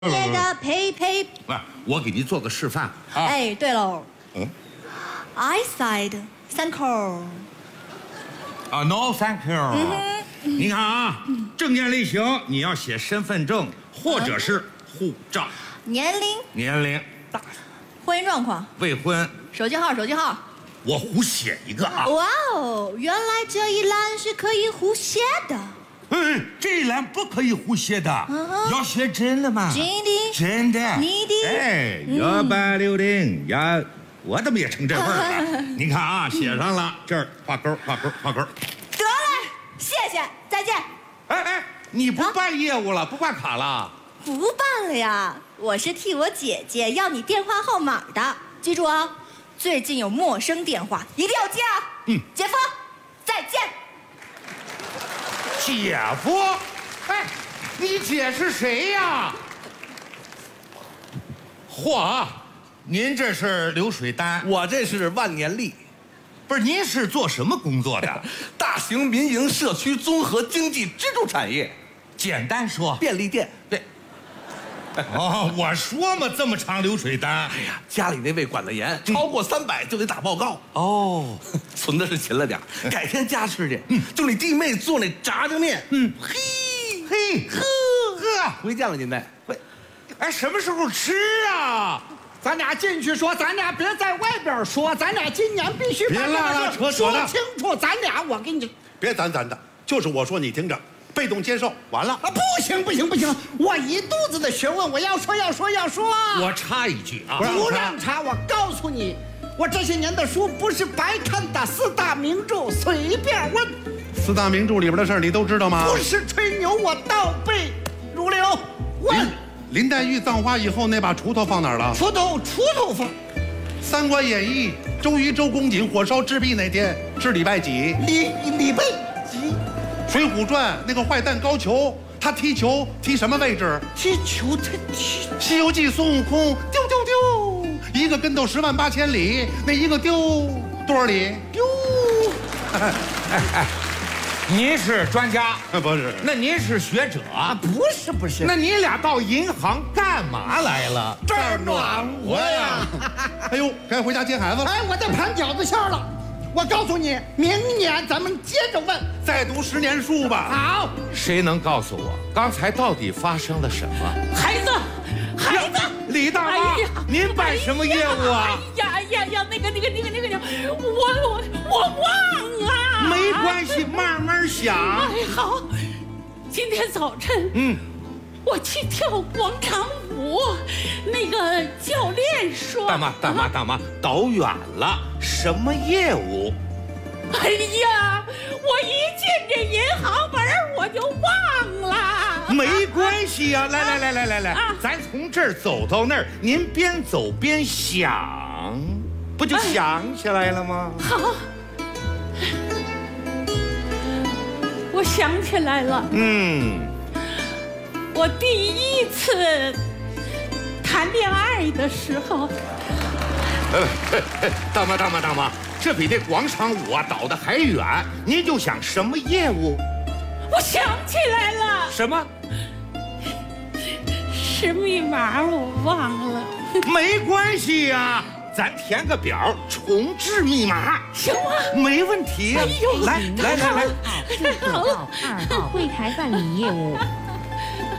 那个呸！ 不是，我给您做个示范。 哎，对喽。 嗯。 Eyesight, thank you。 啊 ，No thank you。你看啊，证件类型你要写身份证或者是护照。 年龄。 年龄。大。 婚姻状况。 未婚。 手机号。 我胡写一个啊。 哇哦，原来这一栏是可以胡写的。 这一栏不可以胡写的，要写真的嘛。真的。你的。哎，1860呀，我怎么也成这份了？你看啊，写上了，这儿画勾。得嘞，谢谢，再见。 哎，你不办业务了，不办卡了？ 不办了呀，我是替我姐姐要你电话号码的，记住啊，最近有陌生电话，一定要接啊。姐夫，再见。 姐夫，哎，你姐是谁呀？嚯，您这是流水单， 我这是万年历。 不是，您是做什么工作的？ 大型民营社区综合经济支柱产业， 简单说， 便利店。 对。哦，我说嘛，这么长流水单。 哎呀，家里那位管得严，超过300就得打报告。 哦， 存的是勤了点，改天家吃去。就你弟妹做那炸酱面。回见了您嘞。 哎，什么时候吃啊？咱俩进去说，咱俩别在外边说，咱俩今年必须把这个事说清楚。咱俩，我给你别咱的，就是我说你听着，被动接受，完了。 不行，我一肚子的学问，我要说。 我插一句啊， 不让插，我告诉你，我这些年的书不是白看的，4大名著随便问。 4大名著里边的事儿你都知道吗？ 不是吹牛，我倒背如流。问。 林黛玉葬花以后那把锄头放哪儿了？ 锄头放。《 三国演义》周瑜、周公瑾火烧赤壁那天是礼拜几？ 礼拜几？ 《水浒传》那个坏蛋高俅，他踢球踢什么位置？ 踢球他踢。《西游记》孙悟空丢，一个跟头108000里，那一个丢多少里？ 丢。 您是专家？ 不是。 那您是学者？ 不是。 那你俩到银行干嘛来了？ 这儿暖和呀。 哎呦，该回家接孩子了。 哎，我在盘饺子馅了。我告诉你，明年咱们接着问。 再读10年书吧。 好。 谁能告诉我刚才到底发生了什么？ 孩子， 李大妈，您办什么业务啊？ 那个，我忘了。 没关系，慢慢想。 哎，好，今天早晨，我去跳广场舞，那个教练说， 大妈，导远了，什么业务？ 哎呀，我一进这银行门我就忘了。 没关系呀，来，咱从这儿走到那儿，您边走边想，不就想起来了吗？ 好。我想起来了，我第一次谈恋爱的时候， 大妈，这比那广场舞导的还远，您就想什么业务？ 我想起来了， 什么？ 是密码，我忘了。 没关系呀，咱填个表重置密码， 行吗？ 没问题。 哎呦， 来， 2号柜台2号柜台办理业务。